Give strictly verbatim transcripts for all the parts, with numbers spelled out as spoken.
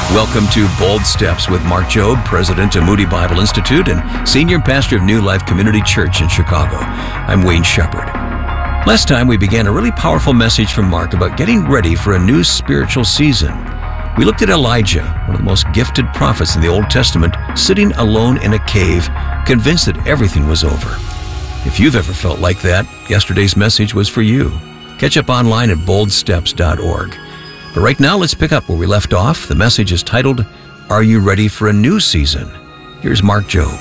Welcome to Bold Steps with Mark Jobe, President of Moody Bible Institute and Senior Pastor of New Life Community Church in Chicago. I'm Wayne Shepherd. Last time we began a really powerful message from Mark about getting ready for a new spiritual season. We looked at Elijah, one of the most gifted prophets in the Old Testament, sitting alone in a cave, convinced that everything was over. If you've ever felt like that, yesterday's message was for you. Catch up online at bold steps dot org. But right now, let's pick up where we left off. The message is titled, Are You Ready for a New Season? Here's Mark Jobe.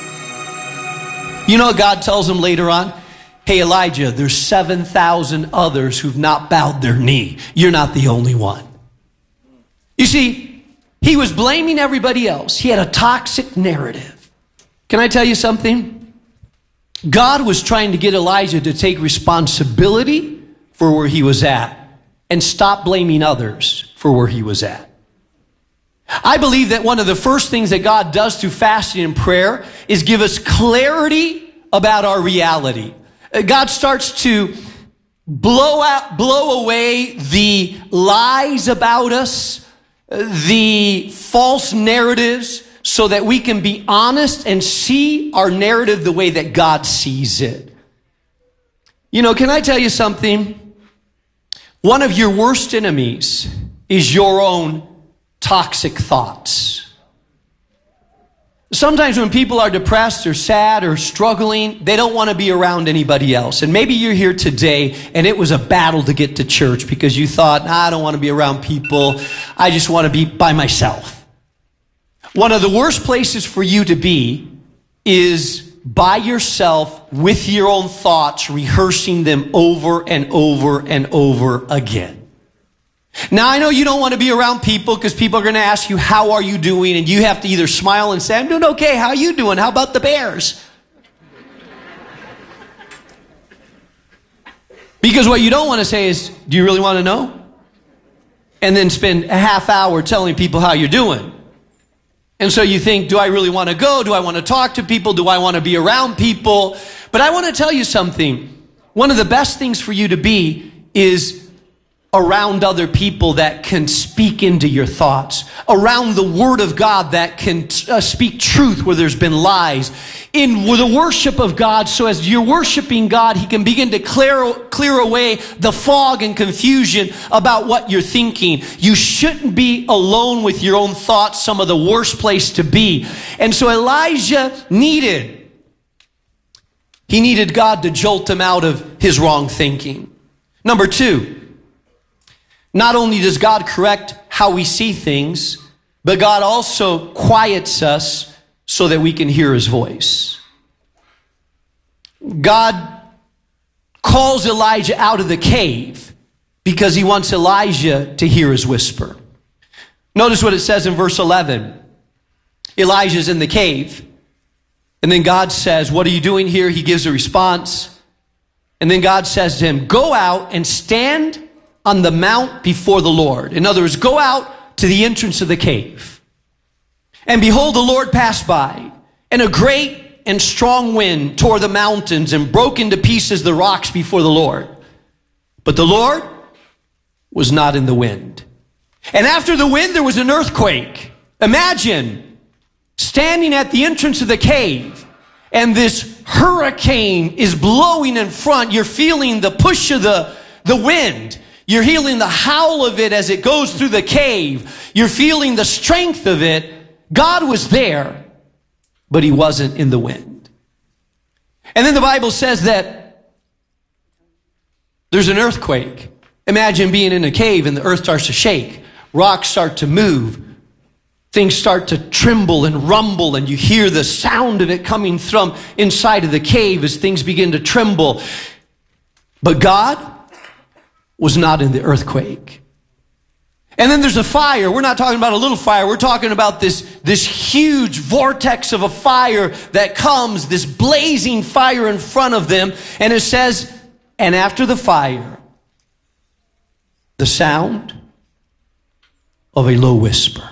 You know what God tells him later on? Hey, Elijah, there's seven thousand others who've not bowed their knee. You're not the only one. You see, he was blaming everybody else. He had a toxic narrative. Can I tell you something? God was trying to get Elijah to take responsibility for where he was at and stop blaming others for where he was at. I believe that one of the first things that God does through fasting and prayer is give us clarity about our reality. God starts to blow out, blow away the lies about us, the false narratives, so that we can be honest and see our narrative the way that God sees it. You know, can I tell you something? One of your worst enemies is your own toxic thoughts. Sometimes when people are depressed or sad or struggling, they don't want to be around anybody else. And maybe you're here today and it was a battle to get to church because you thought, nah, I don't want to be around people. I just want to be by myself. One of the worst places for you to be is by yourself with your own thoughts, rehearsing them over and over and over again. Now, I know you don't want to be around people because people are going to ask you, how are you doing? And you have to either smile and say, I'm doing okay. How are you doing? How about the Bears? Because what you don't want to say is, do you really want to know? And then spend a half hour telling people how you're doing. And so you think, do I really want to go? Do I want to talk to people? Do I want to be around people? But I want to tell you something. One of the best things for you to be is around other people that can speak into your thoughts, around the Word of God that can uh, speak truth where there's been lies, in the worship of God, so as you're worshiping God, He can begin to clear, clear away the fog and confusion about what you're thinking. You shouldn't be alone with your own thoughts, some of the worst place to be. And so Elijah needed, he needed God to jolt him out of his wrong thinking. Number two, not only does God correct how we see things, but God also quiets us so that we can hear His voice. God calls Elijah out of the cave because He wants Elijah to hear His whisper. Notice what it says in verse eleven. Elijah's in the cave, and then God says, what are you doing here? He gives a response. And then God says to him, go out and stand on the mount before the Lord. In other words, go out to the entrance of the cave. And behold, the Lord passed by, and a great and strong wind tore the mountains and broke into pieces the rocks before the Lord. But the Lord was not in the wind. And after the wind, there was an earthquake. Imagine standing at the entrance of the cave, and this hurricane is blowing in front. You're feeling the push of the, the wind. You're feeling the howl of it as it goes through the cave. You're feeling the strength of it. God was there, but He wasn't in the wind. And then the Bible says that there's an earthquake. Imagine being in a cave and the earth starts to shake. Rocks start to move. Things start to tremble and rumble, and you hear the sound of it coming from inside of the cave as things begin to tremble. But God was not in the earthquake. And then there's a fire. We're not talking about a little fire. We're talking about this, this huge vortex of a fire that comes, this blazing fire in front of them. And it says, and after the fire, the sound of a low whisper.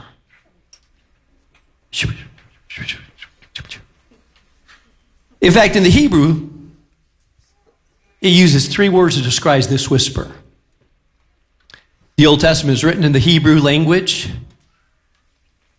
In fact, in the Hebrew, it uses three words to describe this whisper. The Old Testament is written in the Hebrew language.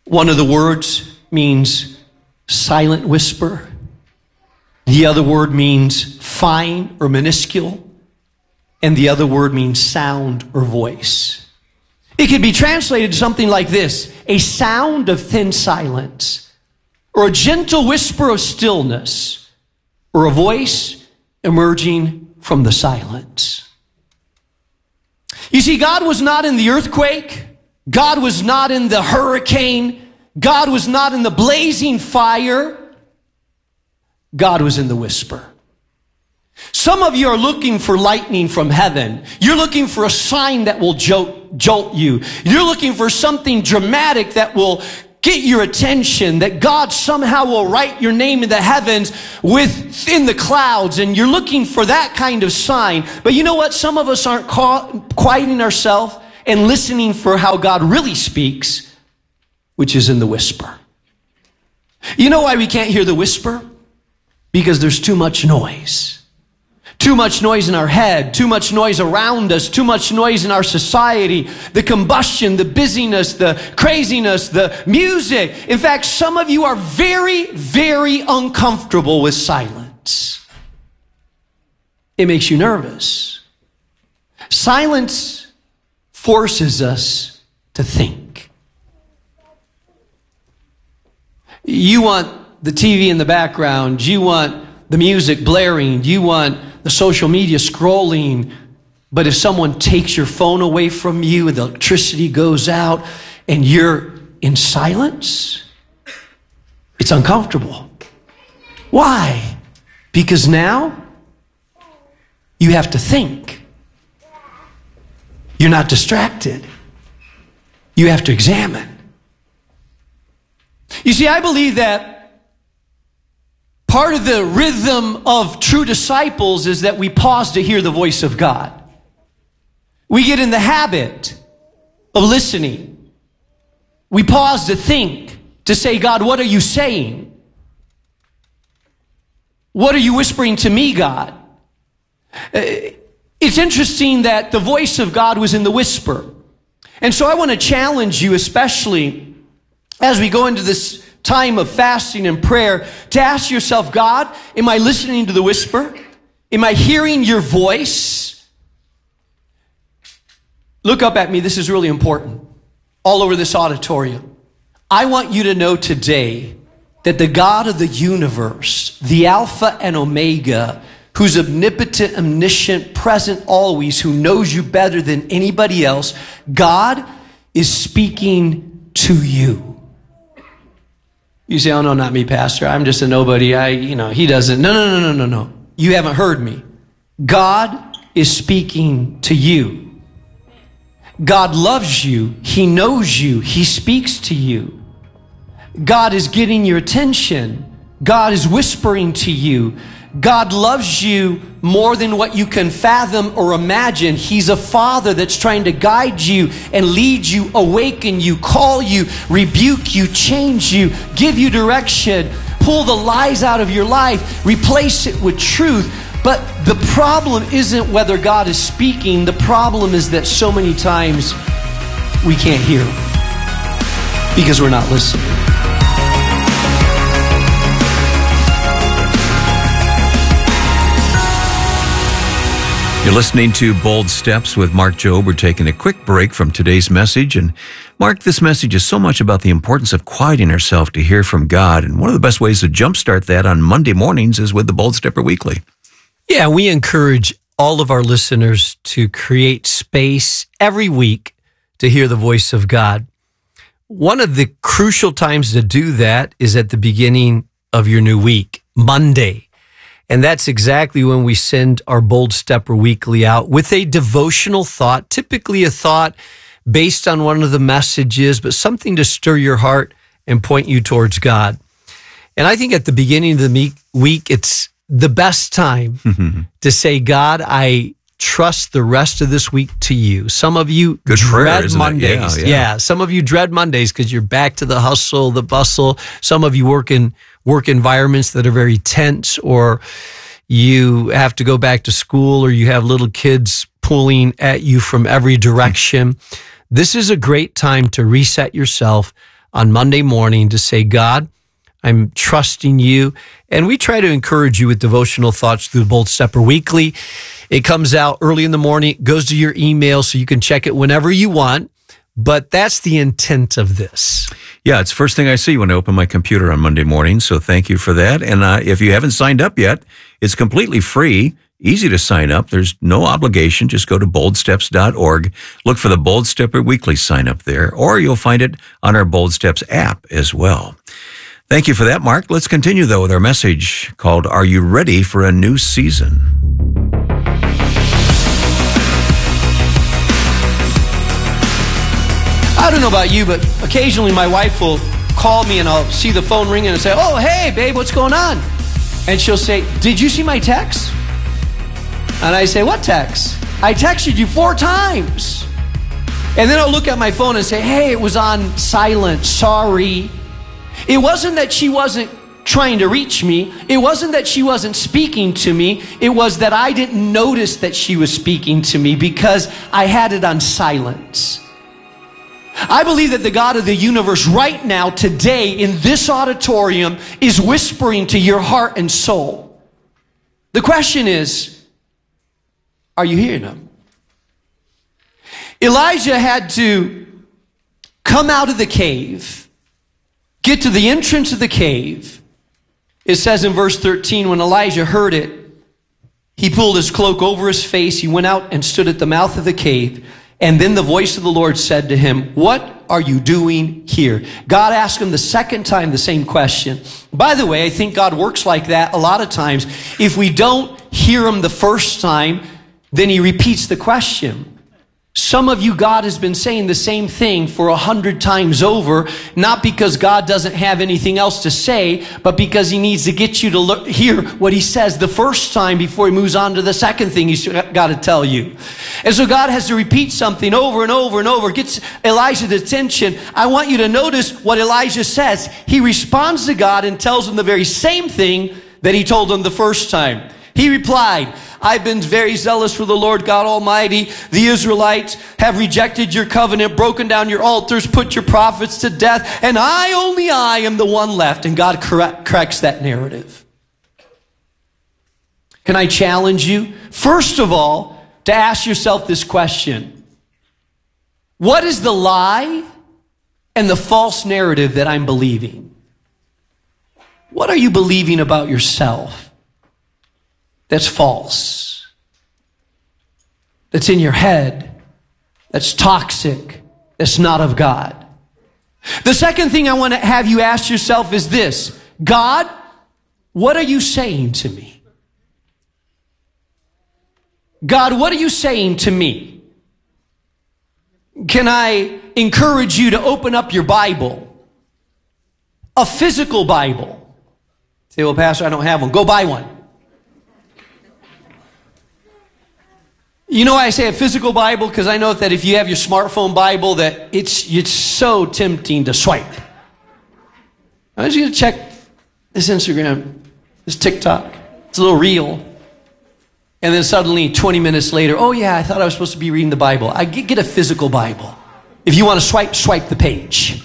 One of the words means silent whisper. The other word means fine or minuscule. And the other word means sound or voice. It could be translated something like this: a sound of thin silence, or a gentle whisper of stillness, or a voice emerging from the silence. You see, God was not in the earthquake. God was not in the hurricane. God was not in the blazing fire. God was in the whisper. Some of you are looking for lightning from heaven. You're looking for a sign that will jolt, jolt you. You're looking for something dramatic that will get your attention, that God somehow will write your name in the heavens within the clouds, and you're looking for that kind of sign. But you know what? Some of us aren't quieting ourselves and listening for how God really speaks, which is in the whisper. You know why we can't hear the whisper? Because there's too much noise. Too much noise in our head, too much noise around us, too much noise in our society, the combustion, the busyness, the craziness, the music. In fact, some of you are very, very uncomfortable with silence. It makes you nervous. Silence forces us to think. You want the T V in the background, you want the music blaring, you want the social media scrolling, but if someone takes your phone away from you and the electricity goes out and you're in silence, it's uncomfortable. Why? Because now you have to think. You're not distracted. You have to examine. You see, I believe that part of the rhythm of true disciples is that we pause to hear the voice of God. We get in the habit of listening. We pause to think, to say, God, what are you saying? What are you whispering to me, God? It's interesting that the voice of God was in the whisper. And so I want to challenge you, especially as we go into this time of fasting and prayer, to ask yourself, God, am I listening to the whisper? Am I hearing your voice? Look up at me. This is really important. All over this auditorium. I want you to know today that the God of the universe, the Alpha and Omega, who's omnipotent, omniscient, present always, who knows you better than anybody else, God is speaking to you. You say, oh, no, not me, Pastor. I'm just a nobody. I, you know, he doesn't. No, no, no, no, no, no. You haven't heard me. God is speaking to you. God loves you. He knows you. He speaks to you. God is getting your attention. God is whispering to you. God loves you more than what you can fathom or imagine. He's a father that's trying to guide you and lead you, awaken you, call you, rebuke you, change you, give you direction, pull the lies out of your life, replace it with truth. But the problem isn't whether God is speaking. The problem is that so many times we can't hear him because we're not listening. You're listening to Bold Steps with Mark Jobe. We're taking a quick break from today's message. And Mark, this message is so much about the importance of quieting ourselves to hear from God. And one of the best ways to jumpstart that on Monday mornings is with the Bold Stepper Weekly. Yeah, we encourage all of our listeners to create space every week to hear the voice of God. One of the crucial times to do that is at the beginning of your new week, Monday. And that's exactly when we send our Bold Stepper Weekly out with a devotional thought, typically a thought based on one of the messages, but something to stir your heart and point you towards God. And I think at the beginning of the week, it's the best time to say, God, I trust the rest of this week to you. Some of you Good dread prayer, Mondays. Yeah, yeah. yeah, some of you dread Mondays because you're back to the hustle, the bustle. Some of you work in work environments that are very tense, or you have to go back to school, or you have little kids pulling at you from every direction. This is a great time to reset yourself on Monday morning to say, God, I'm trusting you. And we try to encourage you with devotional thoughts through Bold Stepper Weekly. It comes out early in the morning, goes to your email so you can check it whenever you want. But that's the intent of this. Yeah, it's the first thing I see when I open my computer on Monday morning, so thank you for that. And uh, if you haven't signed up yet, it's completely free, easy to sign up. There's no obligation. Just go to bold steps dot org, look for the Bold Stepper Weekly sign up there, or you'll find it on our Bold Steps app as well. Thank you for that, Mark. Let's continue, though, with our message called, Are You Ready for a New Season? I don't know about you, but occasionally my wife will call me and I'll see the phone ringing and say, oh, hey, babe, what's going on? And she'll say, did you see my text? And I say, what text? I texted you four times. And then I'll look at my phone and say, hey, it was on silent, sorry. It wasn't that she wasn't trying to reach me. It wasn't that she wasn't speaking to me. It was that I didn't notice that she was speaking to me because I had it on silence. I believe that the God of the universe right now, today, in this auditorium, is whispering to your heart and soul. The question is, are you hearing him? Elijah had to come out of the cave, get to the entrance of the cave. It says in verse thirteen, when Elijah heard it, he pulled his cloak over his face. He went out and stood at the mouth of the cave. And then the voice of the Lord said to him, what are you doing here? God asked him the second time the same question. By the way, I think God works like that a lot of times. If we don't hear him the first time, then he repeats the question. Some of you, God has been saying the same thing for a hundred times over, not because God doesn't have anything else to say, but because he needs to get you to look, hear what he says the first time before he moves on to the second thing he's got to tell you. And so God has to repeat something over and over and over, gets Elijah's attention. I want you to notice what Elijah says. He responds to God and tells him the very same thing that he told him the first time. He replied, I've been very zealous for the Lord God Almighty. The Israelites have rejected your covenant, broken down your altars, put your prophets to death, and I, only I, am the one left. And God correct, corrects that narrative. Can I challenge you, first of all, to ask yourself this question. What is the lie and the false narrative that I'm believing? What are you believing about yourself that's false, that's in your head, that's toxic, that's not of God? The second thing I want to have you ask yourself is this. God, what are you saying to me? God, what are you saying to me? Can I encourage you to open up your Bible? A physical Bible. Say, well, Pastor, I don't have one. Go buy one. You know why I say a physical Bible? Because I know that if you have your smartphone Bible, that it's it's so tempting to swipe. I'm just going to check this Instagram, this TikTok. It's a little reel. And then suddenly, twenty minutes later, oh yeah, I thought I was supposed to be reading the Bible. I get, get a physical Bible. If you want to swipe, swipe the page.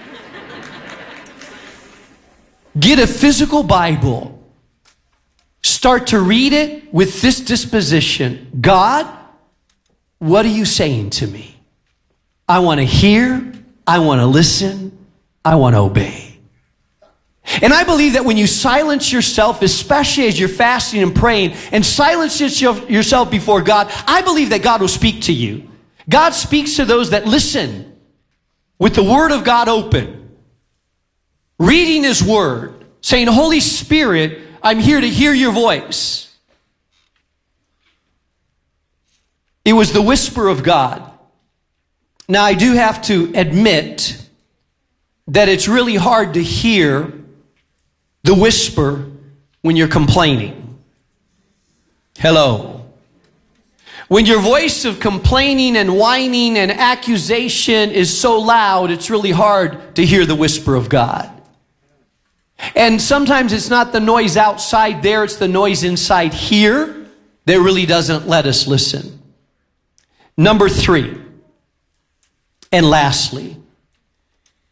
Get a physical Bible. Start to read it with this disposition. God, what are you saying to me? I want to hear. I want to listen. I want to obey. And I believe that when you silence yourself, especially as you're fasting and praying, and silence yourself before God, I believe that God will speak to you. God speaks to those that listen with the Word of God open, reading His Word, saying, Holy Spirit, I'm here to hear your voice. It was the whisper of God. Now, I do have to admit that it's really hard to hear the whisper when you're complaining. Hello. When your voice of complaining and whining and accusation is so loud, it's really hard to hear the whisper of God. And sometimes it's not the noise outside there, it's the noise inside here that really doesn't let us listen. Number three, and lastly,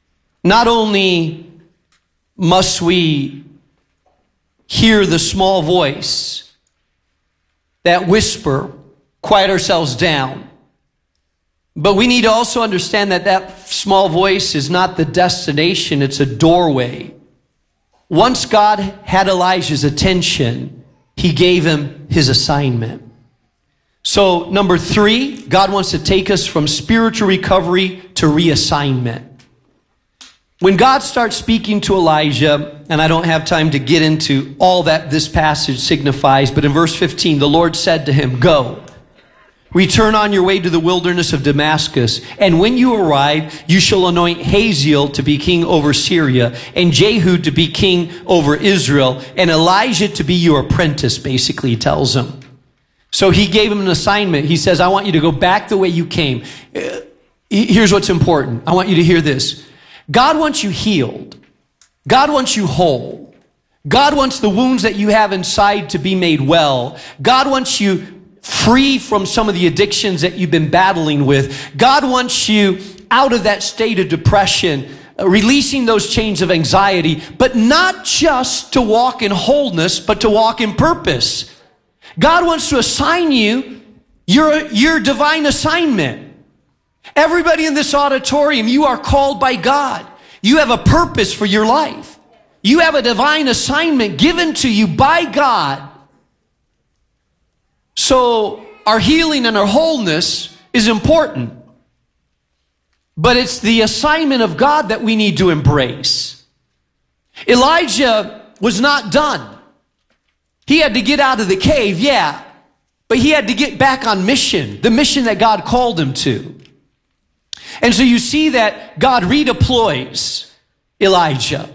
not only must we hear the small voice, that whisper, quiet ourselves down, but we need to also understand that that small voice is not the destination, it's a doorway. Once God had Elijah's attention, he gave him his assignment. So, number three, God wants to take us from spiritual recovery to reassignment. When God starts speaking to Elijah, and I don't have time to get into all that this passage signifies, but in verse fifteen, the Lord said to him, "Go, return on your way to the wilderness of Damascus, and when you arrive, you shall anoint Hazael to be king over Syria, and Jehu to be king over Israel, and Elijah to be your apprentice," basically he tells him. So he gave him an assignment. He says, I want you to go back the way you came. Here's what's important. I want you to hear this. God wants you healed. God wants you whole. God wants the wounds that you have inside to be made well. God wants you free from some of the addictions that you've been battling with. God wants you out of that state of depression, uh, releasing those chains of anxiety, but not just to walk in wholeness, but to walk in purpose. God wants to assign you your, your divine assignment. Everybody in this auditorium, you are called by God. You have a purpose for your life. You have a divine assignment given to you by God. So our healing and our wholeness is important. But it's the assignment of God that we need to embrace. Elijah was not done. He had to get out of the cave, yeah. But he had to get back on mission, the mission that God called him to. And so you see that God redeploys Elijah.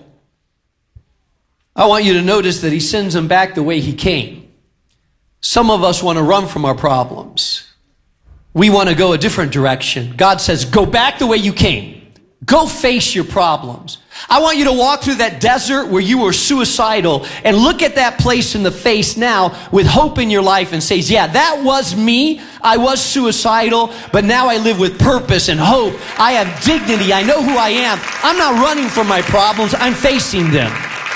I want you to notice that he sends him back the way he came. Some of us want to run from our problems. We want to go a different direction. God says, go back the way you came. Go face your problems. I want you to walk through that desert where you were suicidal and look at that place in the face now with hope in your life and say, yeah, that was me. I was suicidal, but now I live with purpose and hope. I have dignity. I know who I am. I'm not running from my problems. I'm facing them.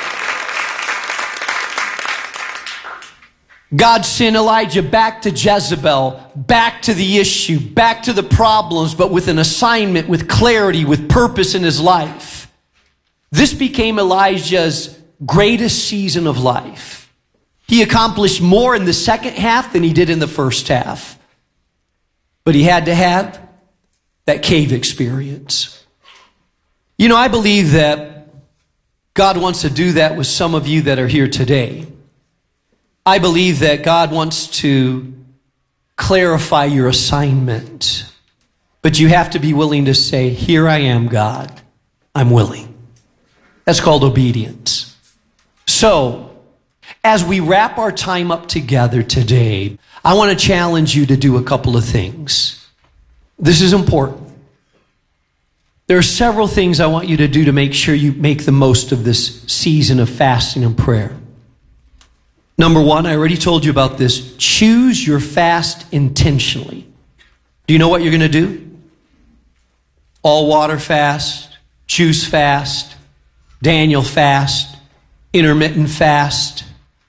God sent Elijah back to Jezebel, back to the issue, back to the problems, but with an assignment, with clarity, with purpose in his life. This became Elijah's greatest season of life. He accomplished more in the second half than he did in the first half. But he had to have that cave experience. You know, I believe that God wants to do that with some of you that are here today. I believe that God wants to clarify your assignment, but you have to be willing to say, here I am, God, I'm willing. That's called obedience. So, as we wrap our time up together today, I want to challenge you to do a couple of things. This is important. There are several things I want you to do to make sure you make the most of this season of fasting and prayer. Number one, I already told you about this. Choose your fast intentionally. Do you know what you're going to do? All water fast, juice fast, Daniel fast, intermittent fast.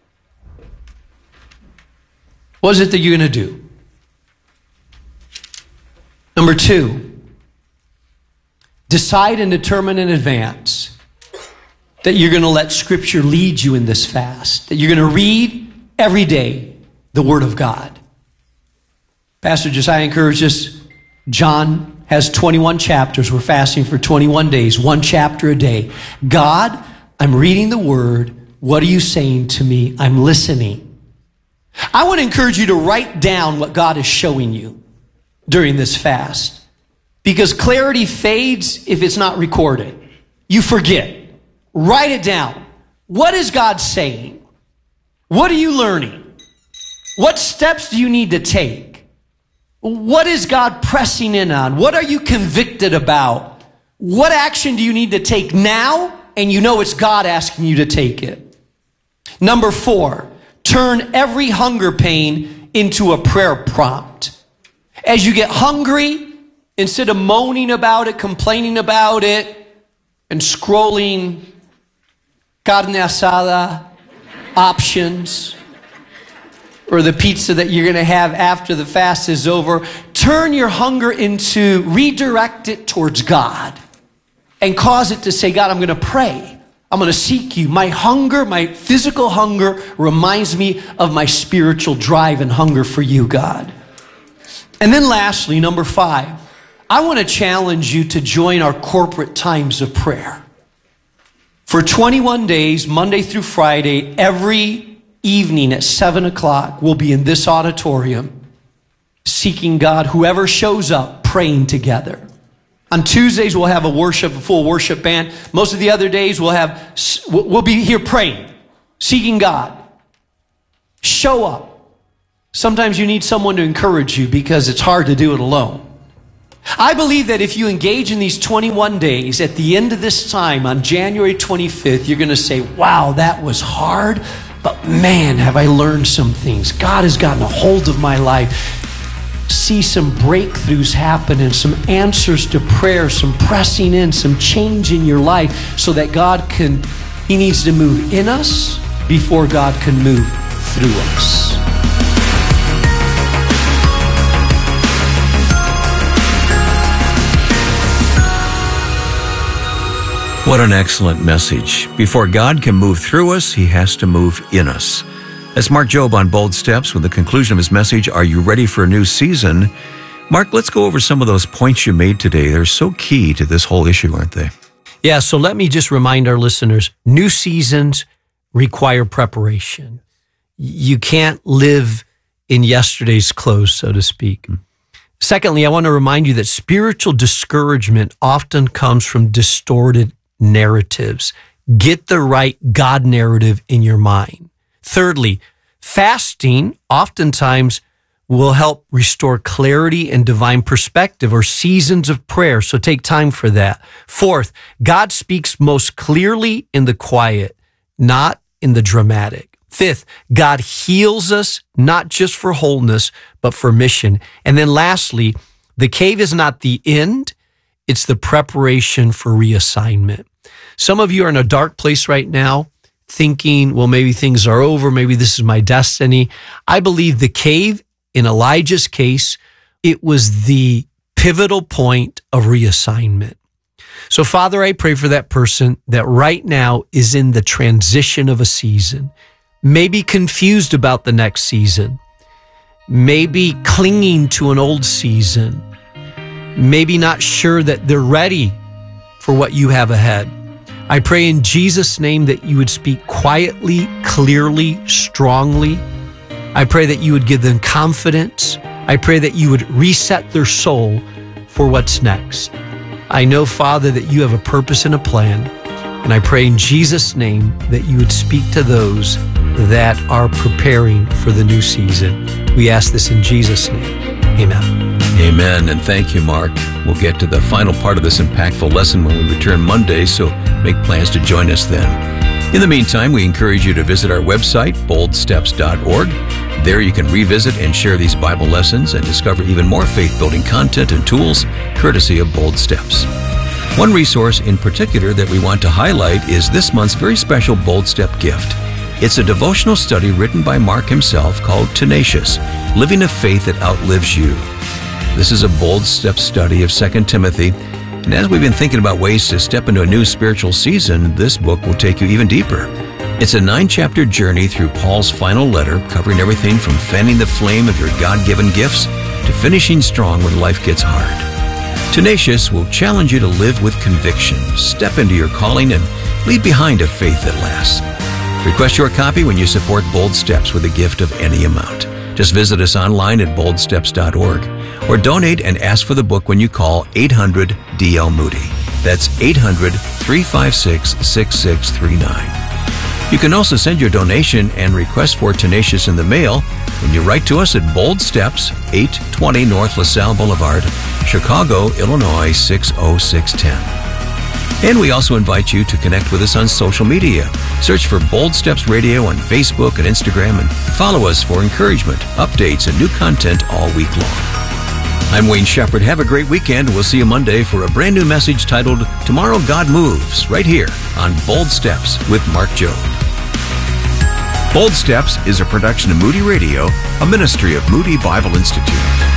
What is it that you're going to do? Number two, decide and determine in advance that you're going to let Scripture lead you in this fast, that you're going to read every day the Word of God. Pastor Josiah encouraged us, John has twenty-one chapters. We're fasting for twenty-one days, one chapter a day. God, I'm reading the Word. What are you saying to me? I'm listening. I want to encourage you to write down what God is showing you during this fast, because clarity fades if it's not recorded. You forget. Write it down. What is God saying? What are you learning? What steps do you need to take? What is God pressing in on? What are you convicted about? What action do you need to take now? And you know it's God asking you to take it. Number four, turn every hunger pain into a prayer prompt. As you get hungry, instead of moaning about it, complaining about it, and scrolling carne asada options or the pizza that you're going to have after the fast is over. Turn your hunger into, redirect it towards God and cause it to say, God, I'm going to pray. I'm going to seek you. My hunger, my physical hunger reminds me of my spiritual drive and hunger for you, God. And then lastly, number five, I want to challenge you to join our corporate times of prayer. For twenty-one days, Monday through Friday, every evening at seven o'clock, we'll be in this auditorium seeking God. Whoever shows up, praying together. On Tuesdays, we'll have a worship, a full worship band. Most of the other days, we'll have, we'll be here praying, seeking God. Show up. Sometimes you need someone to encourage you because it's hard to do it alone. I believe that if you engage in these twenty-one days, at the end of this time, on January twenty-fifth, you're going to say, wow, that was hard, but man, have I learned some things. God has gotten a hold of my life. See some breakthroughs happen and some answers to prayer, some pressing in, some change in your life so that God can, He needs to move in us before God can move through us. What an excellent message. Before God can move through us, He has to move in us. That's Mark Jobe on Bold Steps with the conclusion of his message, Are You Ready for a New Season? Mark, let's go over some of those points you made today. They're so key to this whole issue, aren't they? Yeah, so let me just remind our listeners, new seasons require preparation. You can't live in yesterday's clothes, so to speak. Mm. Secondly, I want to remind you that spiritual discouragement often comes from distorted narratives. Get the right God narrative in your mind. Thirdly, fasting oftentimes will help restore clarity and divine perspective or seasons of prayer, so take time for that. Fourth, God speaks most clearly in the quiet, not in the dramatic. Fifth, God heals us not just for wholeness, but for mission. And then lastly, the cave is not the end, it's the preparation for reassignment. Some of you are in a dark place right now, thinking, well, maybe things are over, maybe this is my destiny. I believe the cave, in Elijah's case, it was the pivotal point of reassignment. So, Father, I pray for that person that right now is in the transition of a season, maybe confused about the next season, maybe clinging to an old season, maybe not sure that they're ready for what you have ahead. I pray in Jesus' name that you would speak quietly, clearly, strongly. I pray that you would give them confidence. I pray that you would reset their soul for what's next. I know, Father, that you have a purpose and a plan, and I pray in Jesus' name that you would speak to those that are preparing for the new season. We ask this in Jesus' name. Amen. Amen, and thank you, Mark. We'll get to the final part of this impactful lesson when we return Monday, so make plans to join us then. In the meantime, we encourage you to visit our website, bold steps dot org. There you can revisit and share these Bible lessons and discover even more faith-building content and tools courtesy of Bold Steps. One resource in particular that we want to highlight is this month's very special Bold Step gift. It's a devotional study written by Mark himself called Tenacious, Living a Faith That Outlives You. This is a Bold Step study of Second Timothy, and as we've been thinking about ways to step into a new spiritual season, this book will take you even deeper. It's a nine-chapter journey through Paul's final letter, covering everything from fanning the flame of your God-given gifts to finishing strong when life gets hard. Tenacious will challenge you to live with conviction, step into your calling, and leave behind a faith that lasts. Request your copy when you support Bold Steps with a gift of any amount. Just visit us online at bold steps dot org or donate and ask for the book when you call eight hundred D L Moody. That's eight hundred, three five six, six six three nine. You can also send your donation and request for Tenacious in the mail when you write to us at Bold Steps, eight twenty North LaSalle Boulevard, Chicago, Illinois six oh six one zero. And we also invite you to connect with us on social media. Search for Bold Steps Radio on Facebook and Instagram and follow us for encouragement, updates, and new content all week long. I'm Wayne Shepherd. Have a great weekend. We'll see you Monday for a brand new message titled Tomorrow God Moves, right here on Bold Steps with Mark Jobe. Bold Steps is a production of Moody Radio, a ministry of Moody Bible Institute.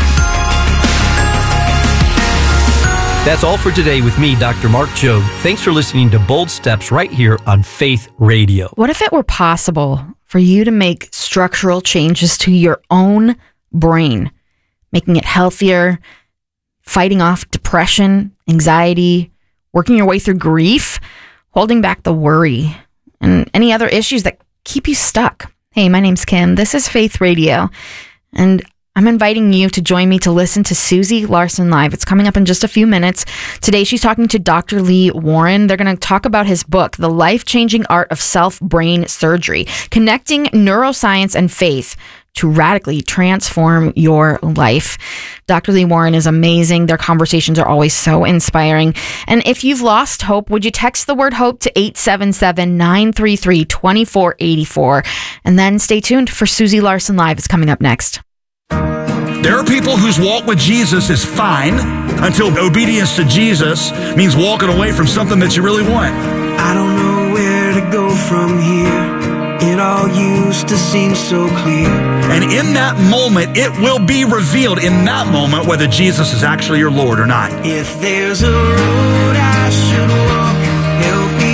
That's all for today with me, Doctor Mark Jobe. Thanks for listening to Bold Steps right here on Faith Radio. What if it were possible for you to make structural changes to your own brain, making it healthier, fighting off depression, anxiety, working your way through grief, holding back the worry, and any other issues that keep you stuck? Hey, my name's Kim. This is Faith Radio, and I'm inviting you to join me to listen to Susie Larson Live. It's coming up in just a few minutes. Today, she's talking to Doctor Lee Warren. They're going to talk about his book, The Life-Changing Art of Self-Brain Surgery, Connecting Neuroscience and Faith to Radically Transform Your Life. Doctor Lee Warren is amazing. Their conversations are always so inspiring. And if you've lost hope, would you text the word HOPE to eight seven seven, nine three three, two four eight four? And then stay tuned for Susie Larson Live. It's coming up next. There are people whose walk with Jesus is fine until obedience to Jesus means walking away from something that you really want. I don't know where to go from here. It all used to seem so clear. And in that moment, it will be revealed in that moment whether Jesus is actually your Lord or not. If there's a road I should walk, help me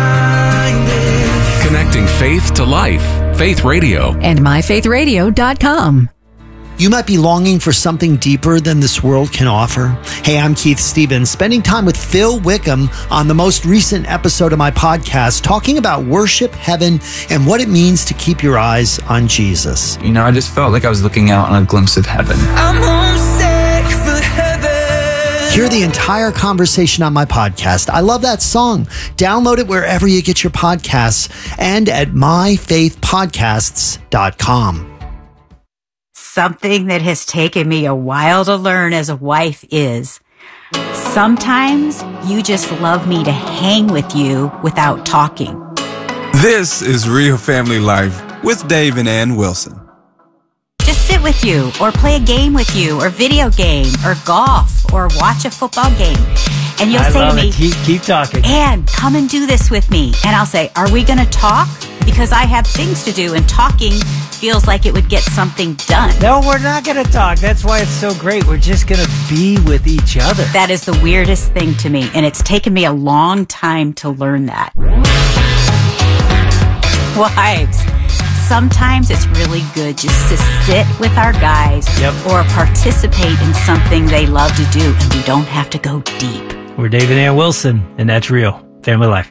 find it. Connecting faith to life. Faith Radio. And my faith radio dot com. You might be longing for something deeper than this world can offer. Hey, I'm Keith Stevens, spending time with Phil Wickham on the most recent episode of my podcast, talking about worship, heaven, and what it means to keep your eyes on Jesus. You know, I just felt like I was looking out on a glimpse of heaven. I'm homesick for heaven. Hear the entire conversation on my podcast. I love that song. Download it wherever you get your podcasts and at my faith podcasts dot com. Something that has taken me a while to learn as a wife is sometimes you just love me to hang with you without talking. This is Real Family Life with Dave and Ann Wilson. Just sit with you or play a game with you or video game or golf or watch a football game. And you'll I say love to me, it. Keep, keep talking. Ann, come and do this with me. And I'll say, are we going to talk? Because I have things to do and talking feels like it would get something done. No, we're not going to talk. That's why it's so great. We're just going to be with each other. That is the weirdest thing to me. And it's taken me a long time to learn that. Wives, sometimes it's really good just to sit with our guys yep. or participate in something they love to do. And we don't have to go deep. We're Dave and Ann Wilson, and that's Real Family Life.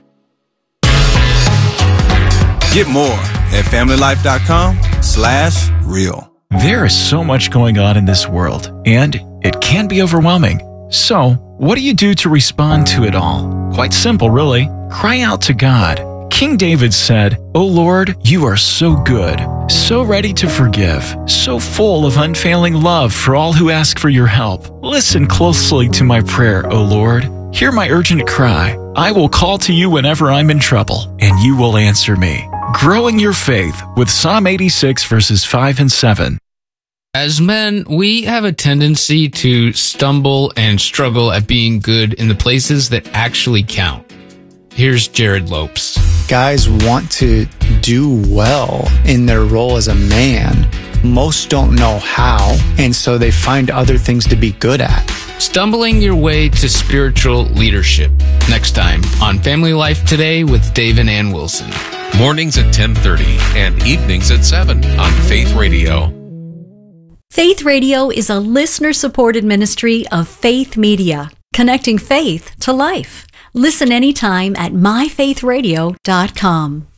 Get more at family life dot com slash real. There is so much going on in this world, and it can be overwhelming. So, what do you do to respond to it all? Quite simple, really. Cry out to God. King David said, "O Lord, you are so good, so ready to forgive, so full of unfailing love for all who ask for your help. Listen closely to my prayer, O Lord. Hear my urgent cry. I will call to you whenever I'm in trouble, and you will answer me." Growing your faith with Psalm eighty-six verses five and seven. As men, we have a tendency to stumble and struggle at being good in the places that actually count. Here's Jared Lopes. Guys want to do well in their role as a man. Most don't know how, and so they find other things to be good at. Stumbling your way to spiritual leadership. Next time on Family Life Today with Dave and Ann Wilson. Mornings at ten thirty and evenings at seven on Faith Radio. Faith Radio is a listener-supported ministry of Faith Media, connecting faith to life. Listen anytime at my faith radio dot com.